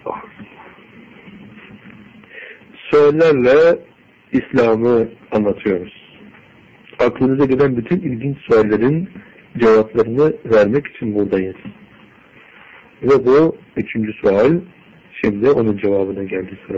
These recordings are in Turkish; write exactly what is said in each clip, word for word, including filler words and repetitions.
Suallerle İslam'ı anlatıyoruz. Aklınıza gelen bütün ilginç soruların cevaplarını vermek için buradayız. Ve bu üçüncü sual. Şimdi onun cevabına geldi sıra.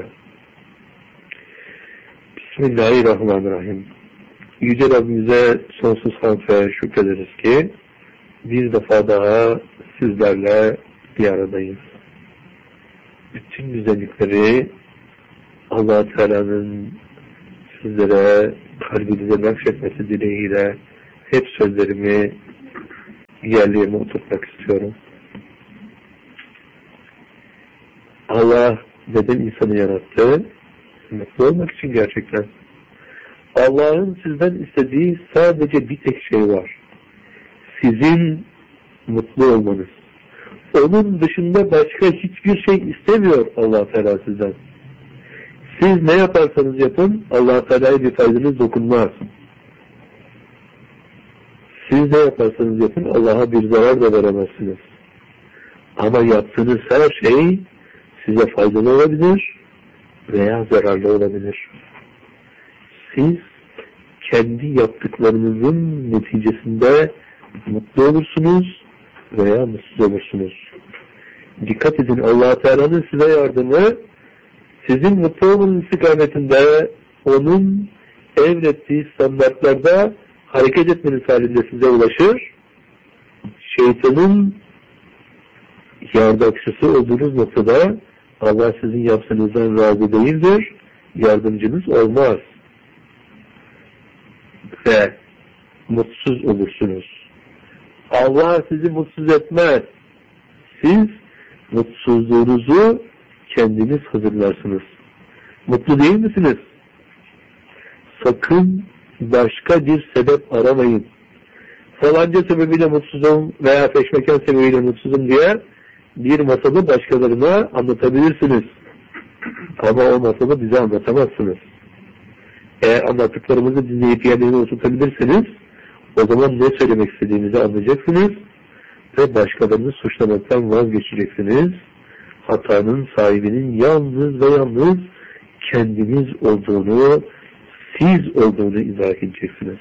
Bismillahirrahmanirrahim. Yüce Rabbimize sonsuz hamd ve şükrederiz ki bir defa daha sizlerle bir aradayız. Bütün güzellikleri Allah Teala'nın sizlere kalbinize nakşetmesi dileğiyle hep sözlerimi yerlerine oturtmak istiyorum. Allah neden insanı yarattı? Mutlu olmak için gerçekten. Allah'ın sizden istediği sadece bir tek şey var. Sizin mutlu olmanız. Onun dışında başka hiçbir şey istemiyor Allah Teala sizden. Siz ne yaparsanız yapın, Allah Teala'ya bir faydanız dokunmaz. Siz ne yaparsanız yapın, Allah'a bir zarar da veremezsiniz. Ama yaptığınız her şey size faydalı olabilir veya zararlı olabilir. Siz kendi yaptıklarınızın neticesinde mutlu olursunuz veya mutsuz olursunuz. Dikkat edin, Allah Teala'nın size yardımı sizin mutlu olmanın istikametinde onun emrettiği standartlarda hareket etmeniz halinde size ulaşır. Şeytanın yardakçısı olduğunuz noktada Allah sizin yaptığınızdan razı değildir. Yardımcınız olmaz. Ve mutsuz olursunuz. Allah sizi mutsuz etmez. Siz mutsuzluğunuzu kendiniz hazırlarsınız. Mutlu değil misiniz? Sakın başka bir sebep aramayın. Falanca sebebiyle mutsuzum veya peşmekan sebebiyle mutsuzum diye bir masalı başkalarına anlatabilirsiniz. Ama o masalı bize anlatamazsınız. Eğer anlattıklarımızı dinleyip yerlerine oturtabilirseniz o zaman ne söylemek istediğinizi anlayacaksınız ve başkalarını suçlamaktan vazgeçeceksiniz. Hatanın sahibinin yalnız ve yalnız kendiniz olduğunu, siz olduğunu idrak edeceksiniz.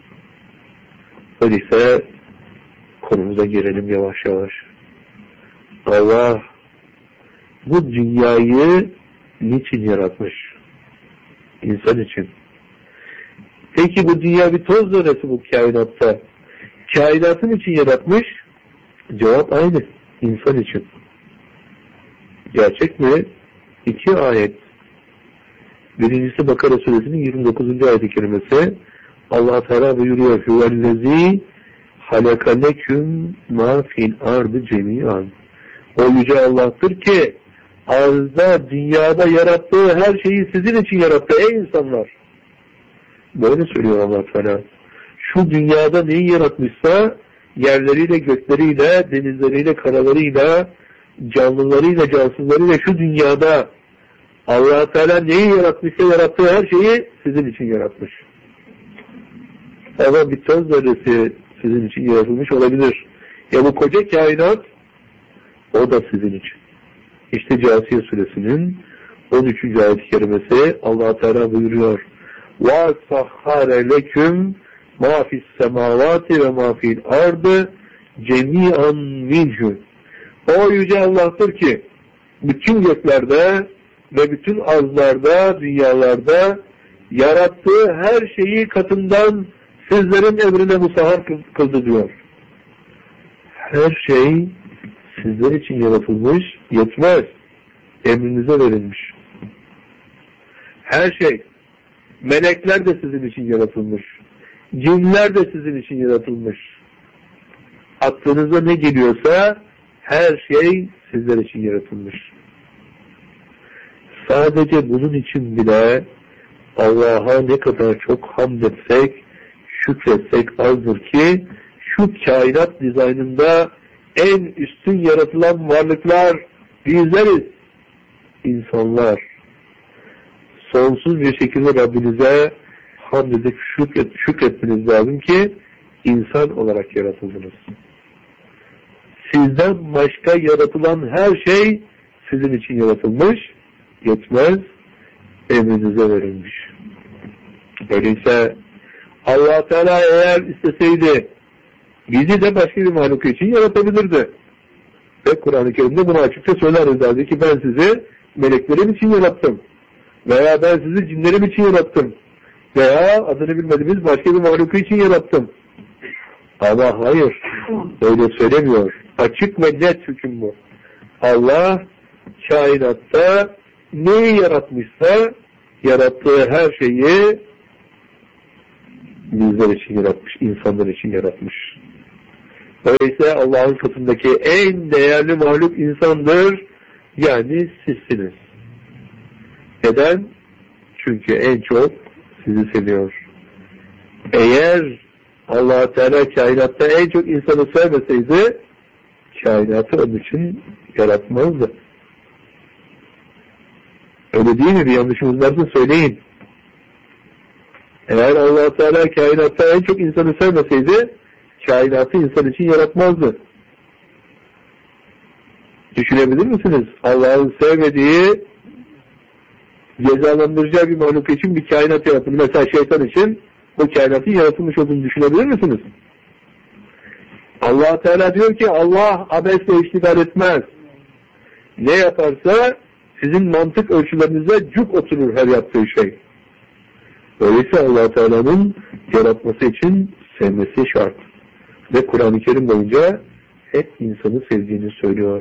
Öyleyse konumuza girelim yavaş yavaş. Allah bu dünyayı niçin yaratmış? İnsan için. Peki bu dünya bir toz zerresi bu kainatta. Kainatın için yaratmış? Cevap aynı. İnsan için. Gerçek mi? İki ayet. Birincisi Bakara suresinin yirmi dokuzuncu ayet-i kerimesi. Allah Teala buyuruyor: "Huvellezî halakaleküm mâ fil ardı cemî'an." O yüce Allah'tır ki arzda, dünyada yarattığı her şeyi sizin için yarattı ey insanlar. Böyle söylüyor Allah Teala. Şu dünyada neyi yaratmışsa yerleriyle, gökleriyle, denizleriyle, karalarıyla, canlılarıyla, cansızlarıyla şu dünyada Allah Teala neyi yaratmışsa yarattığı her şeyi sizin için yaratmış. Ama bir toz zerresi sizin için yaratılmış olabilir. Ya bu koca kainat o da sizin için. İşte Câsiye suresinin on üçüncü ayet-i kerimesi Allah Teala buyuruyor: وَاَسَّخَّرَ لَكُمْ مَا فِي السَّمَاوَاتِ وَمَا فِي الْاَرْضِ جَمِيعًا مِنْهُ. O yüce Allah'tır ki bütün göklerde ve bütün arzlarda, dünyalarda yarattığı her şeyi katından sizlerin emrine musahhar kıldı diyor. Her şey sizler için yaratılmış, yetmez. Emrinize verilmiş. Her şey. Melekler de sizin için yaratılmış. Cinler de sizin için yaratılmış. Aklınıza ne geliyorsa her şey sizler için yaratılmış. Sadece bunun için bile Allah'a ne kadar çok hamd etsek, şükretsek azdır ki şu kainat dizaynında en üstün yaratılan varlıklar bizleriz. İnsanlar. Sonsuz bir şekilde Rabbinize hamd edip şükret, şükretmeniz lazım ki insan olarak yaratıldınız. Sizden başka yaratılan her şey sizin için yaratılmış, yetmez, emrinize verilmiş. Öyleyse Allah Teala eğer isteseydi bizi de başka bir mahluk için yaratabilirdi. Ve Kur'an-ı Kerim'de bunu açıkça söyler, derdi ki ben sizi meleklerim için yarattım. Veya ben sizi cinlerim için yarattım. Veya adını bilmediğimiz başka bir mahluku için yarattım. Ama hayır, öyle söylemiyor. Açık ve net hüküm bu. Allah kainatta neyi yaratmışsa yarattığı her şeyi bizler için yaratmış, insanlar için yaratmış. Öyleyse Allah'ın katındaki en değerli mahluk insandır. Yani sizsiniz. Neden? Çünkü en çok sizi seviyor. Eğer Allah Teala kainatta en çok insanı sevmeseydi kainatı onun için yaratmazdı. Öyle değil mi? Bir yanlışımız varsa söyleyin. Eğer Allah Teala kainatta en çok insanı sevmeseydi kainatı insan için yaratmazdı. Düşünebilir misiniz? Allah'ın sevmediği, cezalandıracağı bir mahluk için bir kainat yaratılır. Mesela şeytan için bu kainatın yaratılmış olduğunu düşünebilir misiniz? Allah Teala diyor ki Allah abesle iştigal etmez. Ne yaparsa sizin mantık ölçülerinize cuk oturur her yaptığı şey. Öyleyse Allah Teala'nın yaratması için sevmesi şart. Ve Kur'an-ı Kerim boyunca hep insanı sevdiğini söylüyor.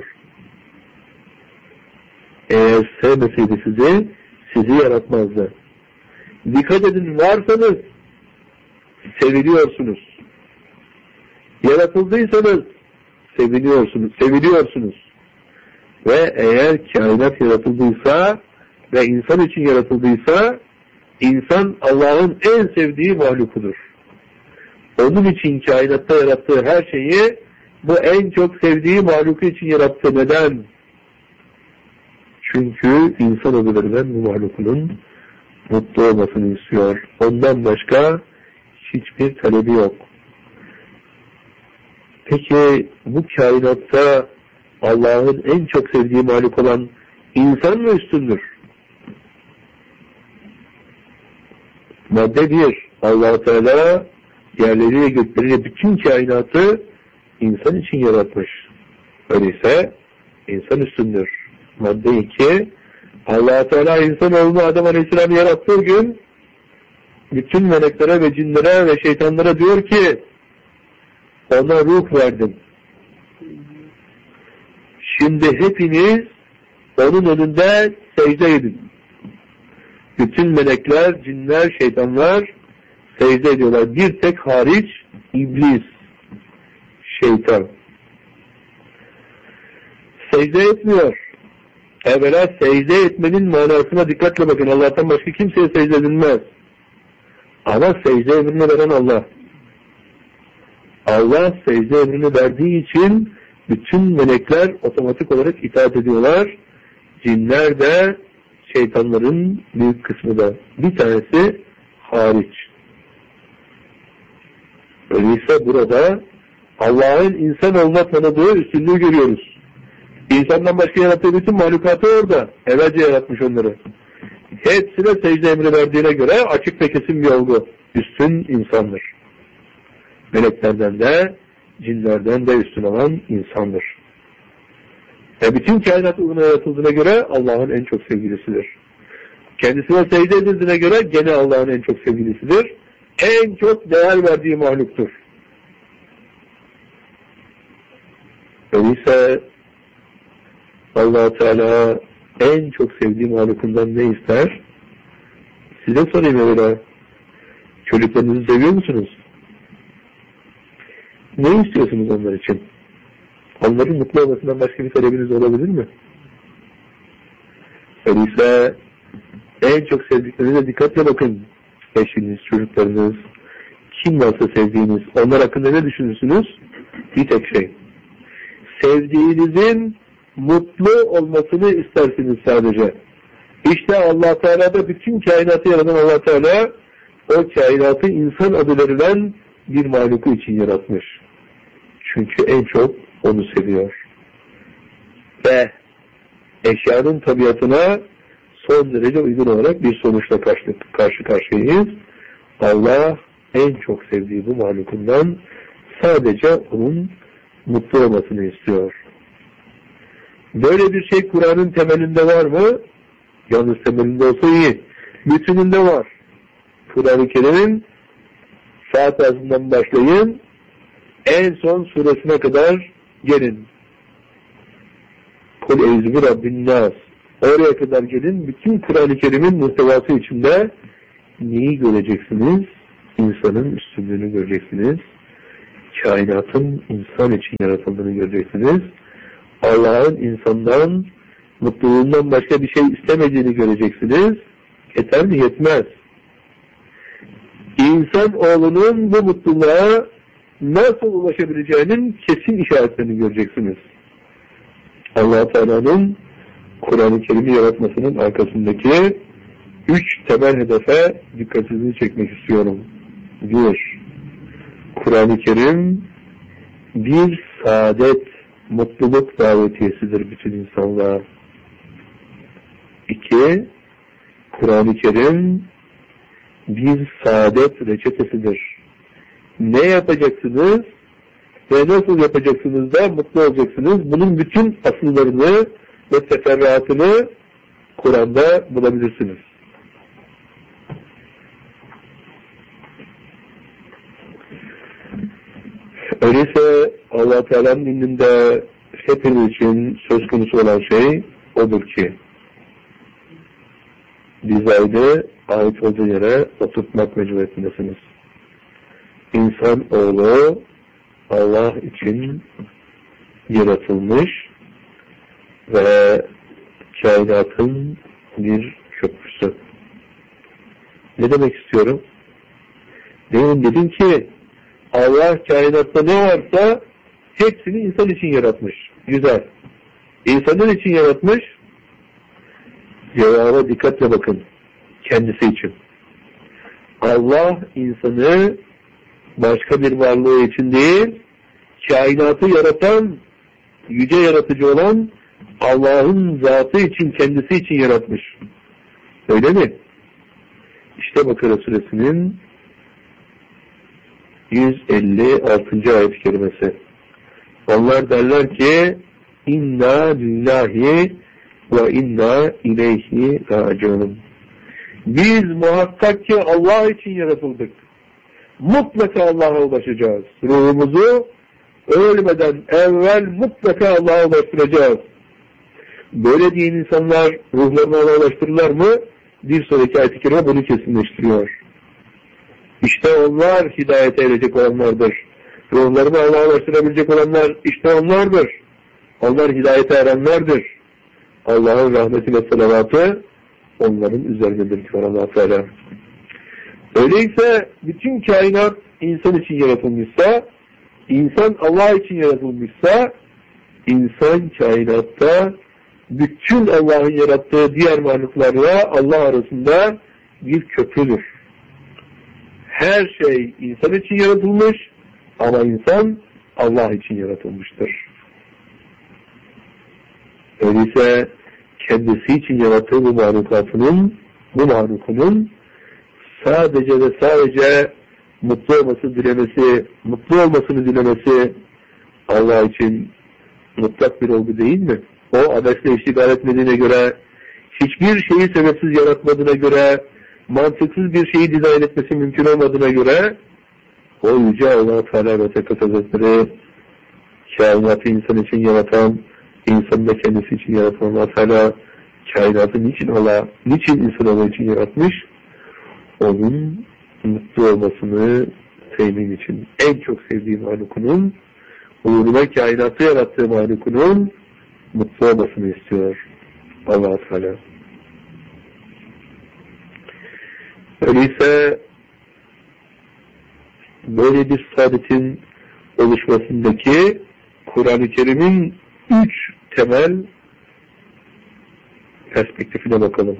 Eğer sevmeseydi sizi, sizi yaratmazdı. Dikkat edin, varsanız seviliyorsunuz. Yaratıldıysanız seviliyorsunuz, seviliyorsunuz. Ve eğer kainat yaratıldıysa ve insan için yaratıldıysa insan Allah'ın en sevdiği mahlukudur. Onun için kainatta yarattığı her şeyi bu en çok sevdiği mahluku için yarattı. Neden? Çünkü insan öbürlerinden bu mahlukunun mutlu olmasını istiyor. Ondan başka hiçbir talebi yok. Peki bu kainatta Allah'ın en çok sevdiği mahluk olan insan mı üstündür? Madde bir, Allah Teala yerleri, gökleri, bütün kainatı insan için yaratmış. Öyleyse insan üstündür. Madde iki, Allah Teala insanoğlunu Adem Aleyhisselam yarattığı gün bütün meleklere ve cinlere ve şeytanlara diyor ki ona ruh verdim. Şimdi hepiniz onun önünde secde edin. Bütün melekler, cinler, şeytanlar secde ediyorlar. Bir tek hariç iblis, şeytan. Secde etmiyor. Evvela secde etmenin manasına dikkatle bakın. Allah'tan başka kimseye secde edilmez. Ama secde emrini veren Allah. Allah secde emrini verdiği için bütün melekler otomatik olarak itaat ediyorlar. Cinler de, şeytanların büyük kısmı da. Bir tanesi hariç. Öyleyse burada Allah'ın insan olma tanıdığı üstünlüğü görüyoruz. İnsandan başka yarattığı bütün mahlukatı orada. Evvelce yaratmış onları. Hepsine secde emri verdiğine göre açık ve kesin bir olgu. Üstün insandır. Meleklerden de, cinlerden de üstün olan insandır. Ve bütün kainat ona yaratıldığına göre Allah'ın en çok sevgilisidir. Kendisine secde edildiğine göre gene Allah'ın en çok sevgilisidir. En çok değer verdiği mahluktur. Öyleyse Allah Teala en çok sevdiği mahlukundan ne ister? Size sorayım öyle. Çocuklarınızı seviyor musunuz? Ne istiyorsunuz onlar için? Onların mutlu olmasından başka bir talebiniz olabilir mi? Öyleyse en çok sevdiklerinize dikkatle bakın. Eşiniz, çocuklarınız, kim varsa sevdiğiniz, onlar hakkında ne düşünürsünüz? Bir tek şey. Sevdiğinizin mutlu olmasını istersiniz sadece. İşte Allah Teala'da bütün kainatı yaratan Allah Teala o kainatı insan adı verilen bir mahluku için yaratmış. Çünkü en çok onu seviyor. Ve eşyanın tabiatına son derece uygun olarak bir sonuçla karşı, karşı karşıyayız. Allah en çok sevdiği bu mahlukundan sadece onun mutlu olmasını istiyor. Böyle bir şey Kur'an'ın temelinde var mı? Yalnız temelinde olsa iyi. Bütününde var. Kur'an-ı Kerim'in saat ağzından başlayın, en son suresine kadar gelin. Kul eyzü Rabbin nas. Oraya kadar gelin. Bütün Kur'an-ı Kerim'in muhtevası içinde neyi göreceksiniz? İnsanın üstünlüğünü göreceksiniz. Kainatın insan için yaratıldığını göreceksiniz. Allah'ın insandan mutluluğundan başka bir şey istemediğini göreceksiniz. Yeter mi? Yetmez. İnsan oğlunun bu mutluluğa nasıl ulaşabileceğinin kesin işaretlerini göreceksiniz. Allah Teala'nın Kur'an-ı Kerim'i yaratmasının arkasındaki üç temel hedefe dikkatinizi çekmek istiyorum. Bir, Kur'an-ı Kerim bir saadet, mutluluk davetiyesidir bütün insanlığa. İki, Kur'an-ı Kerim bir saadet reçetesidir. Ne yapacaksınız ve nasıl yapacaksınız da mutlu olacaksınız? Bunun bütün asıllarını ve teferruatını Kur'an'da bulabilirsiniz. Öyleyse Allah Teala'nın indinde hepiniz için söz konusu olan şey odur ki dizaydı ait olduğu yere oturtmak mecburiyetindesiniz. İnsan oğlu Allah için yaratılmış ve kainatın bir köprüsü. Ne demek istiyorum? Demin dedim ki Allah kainatta ne varsa hepsini insan için yaratmış. Güzel. İnsanın için yaratmış. Cevaba dikkatle bakın. Kendisi için. Allah insanı başka bir varlığı için değil, kainatı yaratan, yüce yaratıcı olan Allah'ın zatı için, kendisi için yaratmış. Öyle mi? İşte Bakara suresinin yüz elli altıncı ayet-i kerimesi. Onlar derler ki inna lillahi ve inna ileyhi raciun. Biz muhakkak ki Allah için yaratıldık. Mutlaka Allah'a ulaşacağız. Ruhumuzu ölmeden evvel mutlaka Allah'a ulaştıracağız. Böyle diyen insanlar ruhlarını Allah'a ulaştırırlar mı? Bir sonraki ayet-i kerime bunu kesinleştiriyor. İşte onlar hidayete erecek olanlardır. Ruhlarını Allah'a ulaştırabilecek olanlar işte onlardır. Onlar hidayete erenlerdir. Allah'ın rahmeti ve salavatı onların üzerindedir diyor Allah Teala. Öyleyse bütün kainat insan için yaratılmışsa, insan Allah için yaratılmışsa, insan kainatta bütün Allah'ın yarattığı diğer varlıklarla Allah arasında bir köprüdür. Her şey insan için yaratılmış ama insan Allah için yaratılmıştır. Öyleyse kendisi için yarattığı bu mahlukatının, bu mahlukunun sadece ve sadece mutlu olması dilemesi, mutlu olmasını dilemesi Allah için mutlak bir olgu değil mi? O abesle iştigal etmediğine göre, hiçbir şeyi sebepsiz yaratmadığına göre, mantıksız bir şeyi dizayn etmesi mümkün olmadığına göre, o yüce Allah Teala ve Tekaddes Hazretleri kainatı insan için yaratan, insanı da kendisi için yaratan Allah Teala kainatı niçin Allah, niçin insan için yaratmış? Onun mutlu olmasını temin için, en çok sevdiği mahlukunun, uğruna kainatı yarattığı mahlukunun mutlu olmasını istiyor Allah Teala. Öyleyse böyle bir saadetin oluşmasındaki Kur'an-ı Kerim'in üç temel perspektifine bakalım.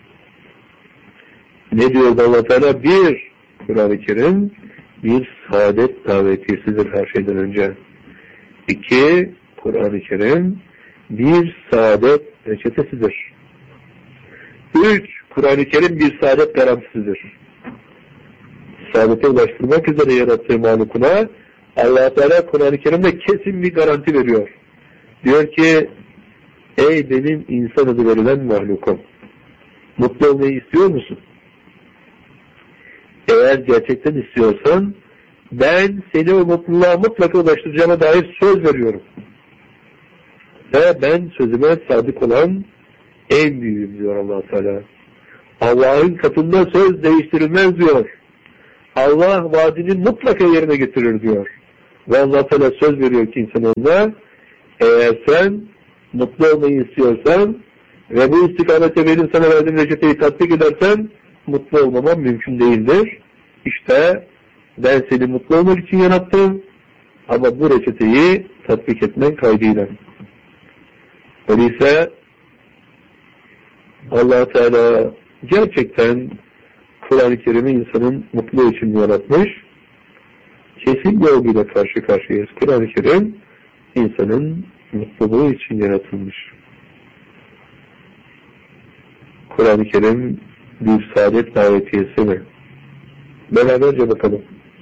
Ne diyor Allah Teala? Bir, Kur'an-ı Kerim bir saadet davetiyesidir her şeyden önce. İki, Kur'an-ı Kerim bir saadet reçetesidir. Üç, Kur'an-ı Kerim bir saadet garantisidir. Saadete ulaştırmak üzere yarattığı mahlukuna Allah Teala Kur'an-ı Kerim'de kesin bir garanti veriyor. Diyor ki, ey benim insan adı verilen mahlukum, mutlu olmayı istiyor musun? Eğer gerçekten istiyorsan, ben seni o mutluluğa mutlaka ulaştıracağıma dair söz veriyorum. Ve ben sözüme sadık olan en büyüğüm diyor Allah Teala. Allah'ın katında söz değiştirilmez diyor. Allah vaadini mutlaka yerine getirir diyor. Ve Allah Teala söz veriyor ki insanoğluna, eğer sen mutlu olmayı istiyorsan ve bu istikamete benim sana verdiğim reçeteyi tatbik edersen mutlu olmaman mümkün değildir. İşte ben seni mutlu olmak için yarattım ama bu reçeteyi tatbik etmen kaydıyla. Öyleyse Allah Teala gerçekten Kur'an-ı Kerim'i insanın mutluluğu için yaratmış. Kesin yoluyla karşı karşıyayız. Kur'an-ı Kerim insanın mutluluğu için yaratılmış. Kur'an-ı Kerim bir saadet davetiyesi mi? Beraberce bakalım.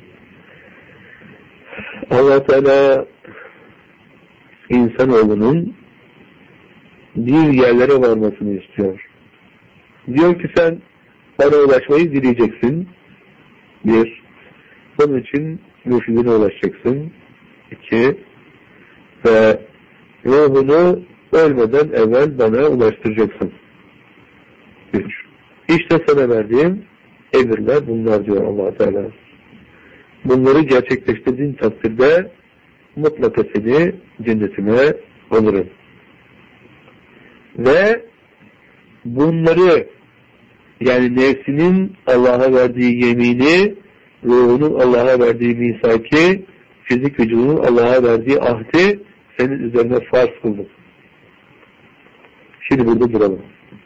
Allah Teala insanoğlunun bir yerlere varmasını istiyor. Diyor ki sen bana ulaşmayı dileyeceksin. Bir, bunun için mürşidine ulaşacaksın. İki, ve ruhunu ölmeden evvel bana ulaştıracaksın. Üç, İşte sana verdiğim emirler bunlar diyor Allah Teala. Bunları gerçekleştirdiğin takdirde mutlaka seni cennetime alırım. Ve bunları, yani nefsinin Allah'a verdiği yemini, ruhunun Allah'a verdiği misaki, fizik vücudunun Allah'a verdiği ahdi senin üzerine farz kıldım. Şimdi burada duralım.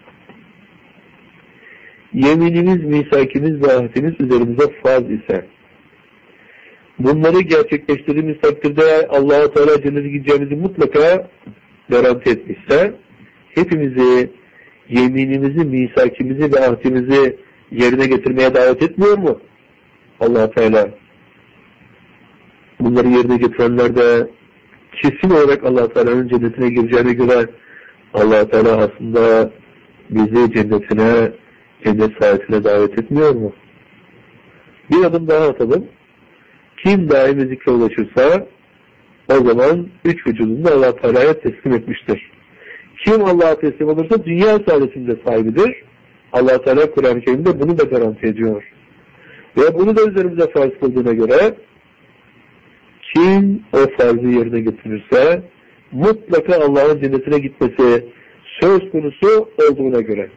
Yeminimiz, misakimiz ve ahdimiz üzerimize farz ise, bunları gerçekleştirdiğimiz takdirde Allah-u Teala cennete gideceğimizi mutlaka garanti etmişse, hepimizi yeminimizi, misakimizi ve ahdimizi yerine getirmeye davet etmiyor mu Allah Teala? Bunları yerine getirenler de kesin olarak Allah Teala'nın cennetine gireceğine göre Allah Teala aslında bizi cennetine, cennet saadetine davet etmiyor mu? Bir adım daha atalım. Kim daimi zikre ulaşırsa o zaman üç vücudunu da Allah Teala'ya teslim etmiştir. Kim Allah'a teslim olursa dünya saadetinde sahibidir. Allah Teala Kur'an-ı Kerim'de bunu da garanti ediyor. Ve bunu da üzerimize farz kıldığına göre kim o farzı yerine getirirse mutlaka Allah'ın cennetine gitmesi söz konusu olduğuna göre.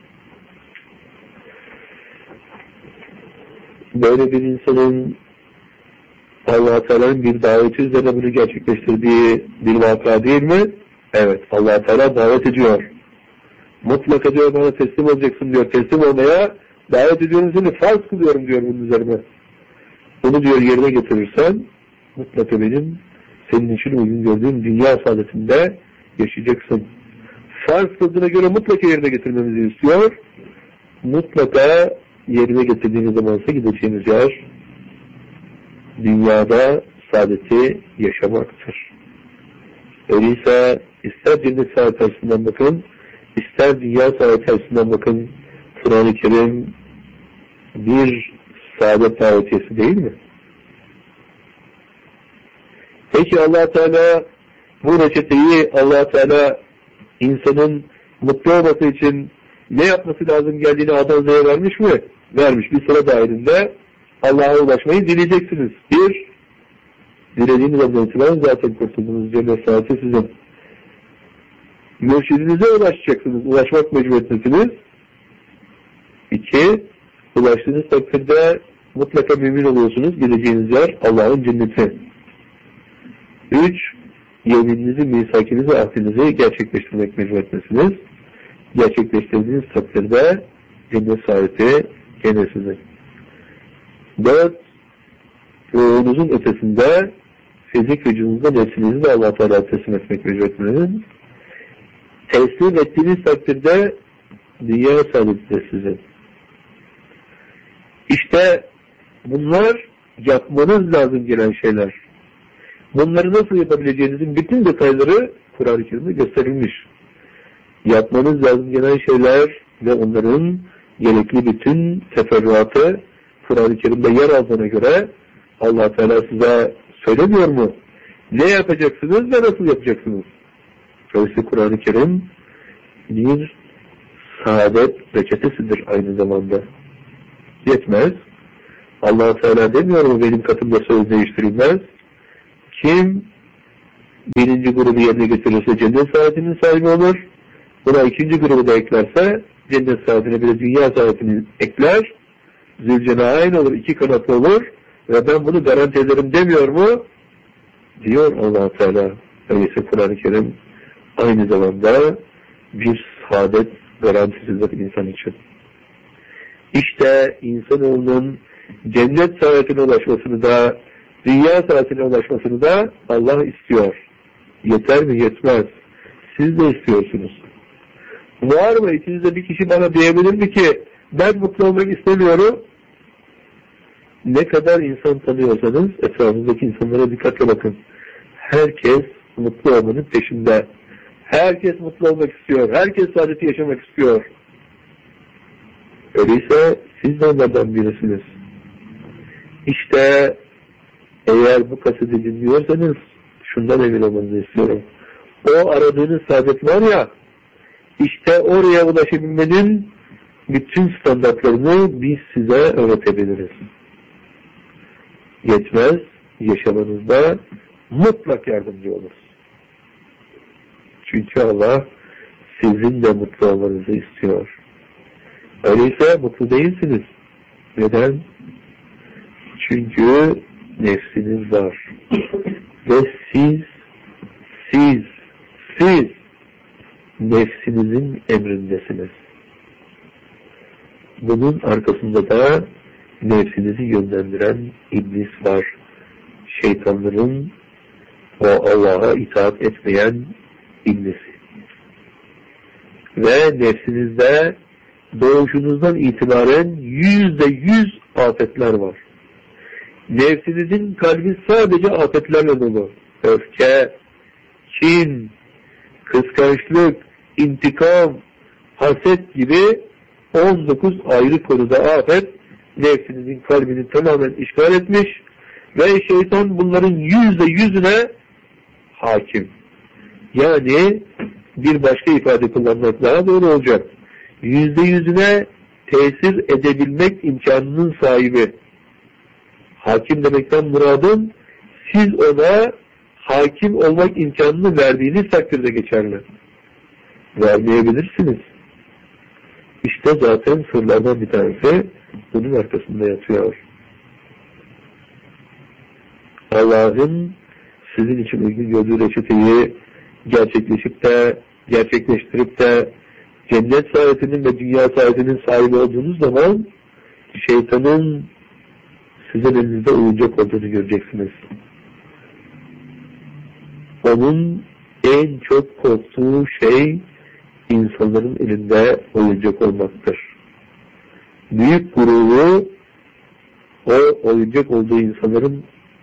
Böyle bir insanın Allah Teala'nın bir daveti üzerine bunu gerçekleştirdiği bir vaka değil mi? Evet, Allah Teala davet ediyor. Mutlaka diyor bana teslim olacaksın diyor. Teslim olmaya davet ediyorum seni, farz kılıyorum diyor bunun üzerine. Bunu diyor yerine getirirsen mutlaka benim senin için uygun gördüğüm dünya saadetinde yaşayacaksın. Farz kıldığına göre mutlaka yerine getirmemizi istiyor. Mutlaka yerine getirdiğiniz zamansa gideceğiniz yer dünyada saadeti yaşamaktır. Öyleyse ister cennet saadeti açısından bakın, ister dünya saadeti açısından bakın, Kur'an-ı Kerim bir saadet davetiyesi değil mi? Peki Allah Teala bu reçeteyi Allah Teala insanın mutlu olması için ne yapması lazım geldiğini Adem Z'ye vermiş mi? Vermiş. Bir sıra dahilinde Allah'a ulaşmayı dileyeceksiniz. Bir, dilediğiniz andan itibaren zaten kurtuldunuz. Cennet saati sizin. Mürşidinize ulaşacaksınız. Ulaşmak mecburiyetlisiniz. İki, ulaştığınız takdirde mutlaka mümin oluyorsunuz. Gideceğiniz yer Allah'ın cenneti. Üç, yemininizi, misakinizi, ahdinizi gerçekleştirmek mecburiyetlisiniz. Gerçekleştirdiğiniz takdirde cennet saadeti gene sizin. Dört, ruhunuzun ötesinde fizik vücudunuzda nefsinizi de Allah-u Teala teslim etmek mecburiyetlisiniz. teslim ettiğiniz takdirde dünya saadeti de sizin. İşte bunlar yapmanız lazım gelen şeyler. Bunları nasıl yapabileceğinizin bütün detayları Kur'an-ı Kerim'de gösterilmiş. Yapmanız lazım gelen şeyler ve onların gerekli bütün teferruatı Kur'an-ı Kerim'de yer aldığına göre Allah Teala size söylemiyor mu? Ne yapacaksınız ve nasıl yapacaksınız? Dolayısıyla Kur'an-ı Kerim bir saadet reçetesidir aynı zamanda. Yetmez. Allah Teala demiyor mu benim katımda söz değiştirilmez? Kim birinci grubu yerine getirirse cennet saadetinin sahibi olur. Buna ikinci grubu da eklerse cennet saadetine bir de dünya saadetini ekler. Zülcenayn olur, iki kanatlı olur ve ben bunu garanti ederim demiyor mu? Diyor Allah Teala. Öyleyse Kur'an-ı Kerim aynı zamanda bir saadet garantisidir insan için. İşte insanoğlunun cennet saadetine ulaşmasını da, dünya saadetine ulaşmasını da Allah istiyor. Yeter mi? Yetmez. Siz de istiyorsunuz. Var mı? İçinizde bir kişi bana diyebilir mi ki ben mutlu olmak istemiyorum? Ne kadar insan tanıyorsanız etrafınızdaki insanlara dikkatle bakın. Herkes mutlu olmanın peşinde. Herkes mutlu olmak istiyor. Herkes saadeti yaşamak istiyor. Öyleyse siz de onlardan birisiniz. İşte eğer bu kaseti dinliyorsanız şundan emin olmanızı istiyorum. O aradığınız saadet var ya, işte oraya ulaşabilmenin bütün standartlarını biz size öğretebiliriz. Yetmez, yaşamanızda mutlak yardımcı olur. Çünkü Allah sizin de mutlu olmanızı istiyor. Öyleyse mutlu değilsiniz. Neden? Çünkü nefsiniz var. Ve siz, siz, siz nefsinizin emrindesiniz. Bunun arkasında da nefsinizi yönlendiren iblis var. Şeytanların o Allah'a itaat etmeyen iblisi. Ve nefsinizde doğuşunuzdan itibaren yüzde yüz afetler var. Nefsinizin kalbi sadece afetlerle dolu. Öfke, kin, kıskançlık, intikam, haset gibi on dokuz ayrı konuda afet nefsinizin kalbini tamamen işgal etmiş ve şeytan bunların yüzde yüzüne hakim. Yani bir başka ifade kullanmak daha doğru olacak. Yüzde yüzüne tesir edebilmek imkanının sahibi. Hakim demekten muradım siz ona hakim olmak imkanını verdiğiniz takdirde geçerli. Vermeyebilirsiniz. İşte zaten sırlardan bir tanesi bunun arkasında yatıyor. Allah'ın sizin için uygun gördüğü reçeteyi gerçekleşip de gerçekleştirip de cennet saadetinin ve dünya saadetinin sahibi olduğunuz zaman şeytanın sizin elinizde oyuncak olduğunu göreceksiniz. Onun en çok korktuğu şey insanların elinde oyuncak olmaktır. Büyük gururu o oyuncak olduğu insanların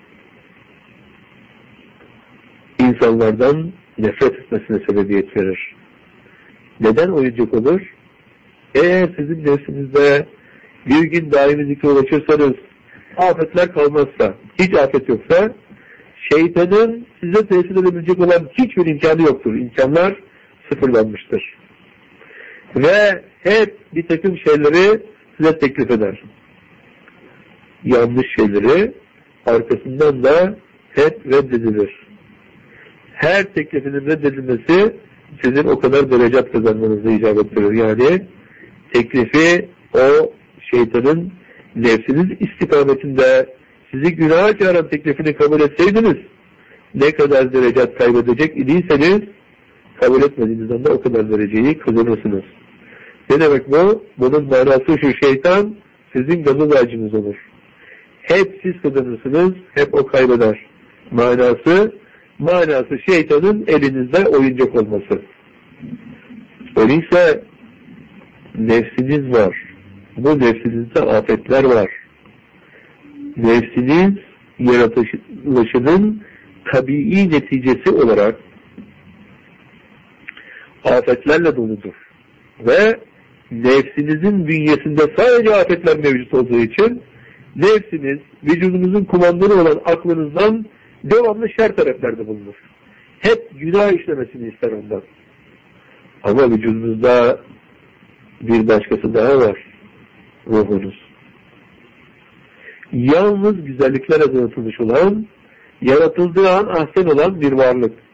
insanlardan nefret etmesine sebebiyet verir. Neden oyuncak olur? Eğer sizin nefsinizde bir gün daimi zikre ulaşırsanız, afetler kalmazsa, hiç afet yoksa, şeytanın size tesir edebilecek olan hiçbir imkanı yoktur. İmkanlar sıfırlanmıştır. Ve hep bir takım şeyleri size teklif eder. Yanlış şeyleri arkasından da hep reddedilir. Her teklifinin reddedilmesi sizin o kadar derecat kazanmanızı icap ettirir. Yani teklifi o şeytanın nefsiniz istikametinde sizi günaha çağıran teklifini kabul etseydiniz ne kadar derecat kaybedecek idiyseniz kabul etmediğiniz anda o kadar dereceyi kazanırsınız. Ne demek bu? Bunun manası şu: şeytan sizin gazoz ağacınız olur. Hep siz kazanırsınız, hep o kaybeder. Manası, manası şeytanın elinizde oyuncak olması. Öyleyse nefsiniz var. Bu nefsinizde afetler var. Nefsiniz yaratılışının tabii neticesi olarak afetlerle doludur. Ve nefsinizin bünyesinde sadece afetler mevcut olduğu için nefsiniz vücudunuzun kumandanı olan aklınızdan devamlı şer taleplerde bulunur. Hep günah işlemesini ister ondan. Ama vücudunuzda bir başkası daha var. Ruhunuz. Yalnız güzelliklerle yaratılmış olan, yaratıldığı an ahsen olan bir varlık.